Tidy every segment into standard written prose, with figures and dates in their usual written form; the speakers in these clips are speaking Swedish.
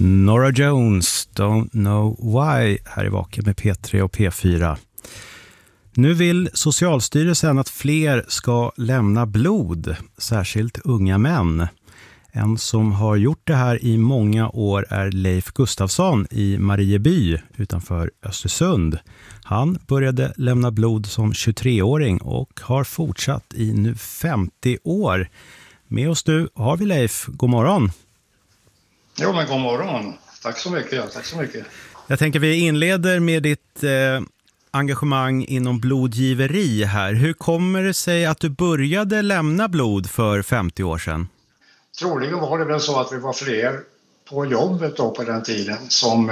Norah Jones, Don't Know Why, här i Vaken med P3 och P4. Nu vill Socialstyrelsen att fler ska lämna blod, särskilt unga män. En som har gjort det här i många år är Leif Gustafsson i Marieby utanför Östersund. Han började lämna blod som 23-åring och har fortsatt i nu 50 år. Med oss nu har vi Leif. God morgon. Jo, men god morgon. Tack så mycket. Ja, tack så mycket. Jag tänker vi inleder med ditt engagemang inom blodgiveri här. Hur kommer det sig att du började lämna blod för 50 år sedan? Troligen var det väl så att vi var fler på jobbet då på den tiden som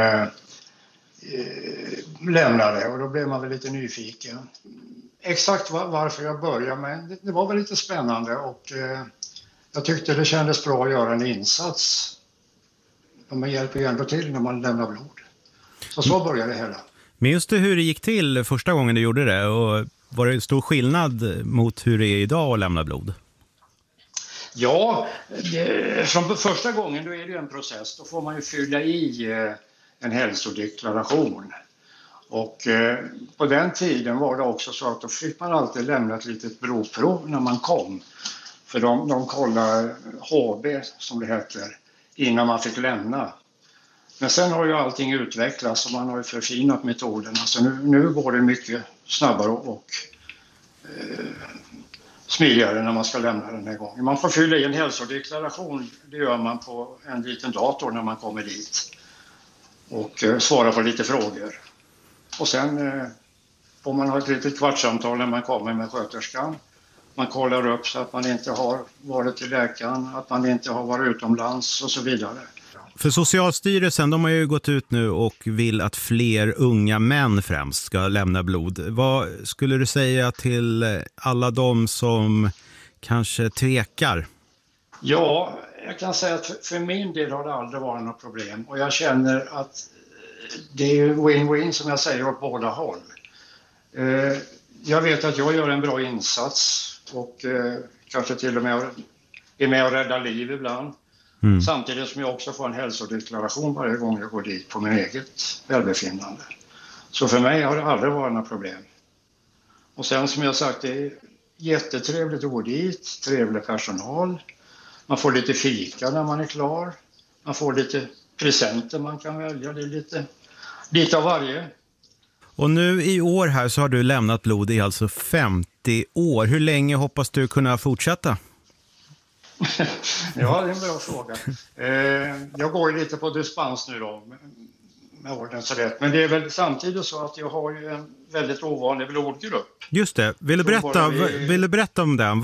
lämnade, och då blev man väl lite nyfiken. Exakt varför jag började, men det var väl lite spännande och jag tyckte det kändes bra att göra en insats. Man hjälper ju ändå till när man lämnar blod. Så började det hela. Minns du hur det gick till första gången du gjorde det? Och var det stor skillnad mot hur det är idag att lämna blod? Ja, från första gången då är det ju en process. Då får man ju fylla i en hälsodeklaration. Och på den tiden var det också så att då fick man alltid lämna ett litet blodprov när man kom. För de kollar HB som det heter innan man fick lämna. Men sen har ju allting utvecklats och man har ju förfinat metoderna. Så nu går det mycket snabbare och smidigare när man ska lämna den här gången. Man får fylla i en hälsodeklaration. Det gör man på en liten dator när man kommer dit. Och svara på lite frågor. Och sen får man ha ett litet kvartssamtal när man kommer med sköterskan. Man kollar upp så att man inte har varit till läkaren, att man inte har varit utomlands och så vidare. För Socialstyrelsen, de har ju gått ut nu och vill att fler unga män främst ska lämna blod. Vad skulle du säga till alla de som kanske tvekar? Ja, jag kan säga att för min del har det aldrig varit något problem. Och jag känner att det är win-win som jag säger åt båda håll. Jag vet att jag gör en bra insats och kanske till och med är med och räddar liv ibland. Samtidigt som jag också får en hälsodeklaration varje gång jag går dit på min eget välbefinnande. Så för mig har det aldrig varit några problem. Och sen som jag sagt, det är jättetrevligt att gå dit, trevlig personal. Man får lite fika när man är klar. Man får lite presenter man kan välja, det är lite av varje. Och nu i år här så har du lämnat blod i alltså 50 år. Hur länge hoppas du kunna fortsätta? Ja, det är en bra fråga. Jag går ju lite på dispens nu då med ordens rätt. Men det är väl samtidigt så att jag har ju en väldigt ovanlig blodgrupp. Just det. Vill du berätta om den?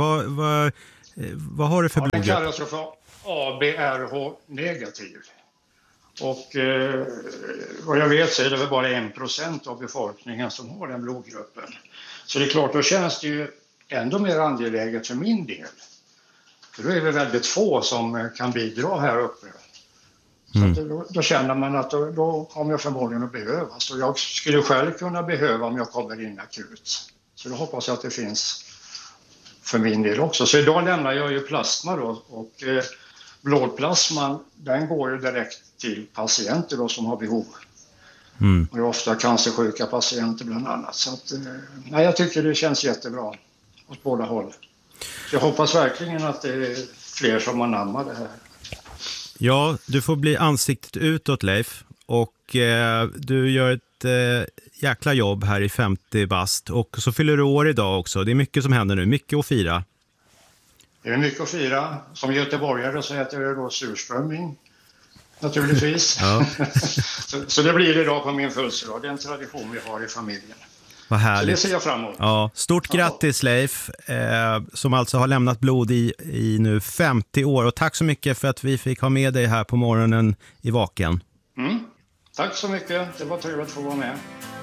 Vad har du för blodgrupp? Den kallas för ABRH negativ. Och vad jag vet så är det väl bara 1% av befolkningen som har den blodgruppen. Så det är klart, då känns det ju ändå mer angeläget för min del. För då är vi väldigt få som kan bidra här uppe. Så då känner man att då kommer jag förmodligen att behövas. Så jag skulle själv kunna behöva om jag kommer in akut. Så då hoppas jag att det finns för min del också. Så idag lämnar jag ju plasma då. Och blodplasman, den går ju direkt till patienter då som har behov. Och det är ofta cancersjuka patienter bland annat. Så att, jag tycker det känns jättebra åt båda håll. Så jag hoppas verkligen att det är fler som anammar det här. Ja, du får bli ansiktet utåt, Leif. Och du gör ett jäkla jobb här i 50 bast. Och så fyller du år idag också. Det är mycket som händer nu, mycket att fira. Det är mycket att fira. Som göteborgare så heter det då surströmming. Naturligtvis. Ja. så det blir det idag på min födelsedag. Det är en tradition vi har i familjen. Vad härligt. Så det ser jag fram emot. Ja, stort grattis Leif, som alltså har lämnat blod i nu 50 år. Och tack så mycket för att vi fick ha med dig här på morgonen i Vaken. Tack så mycket, det var trevligt att få vara med.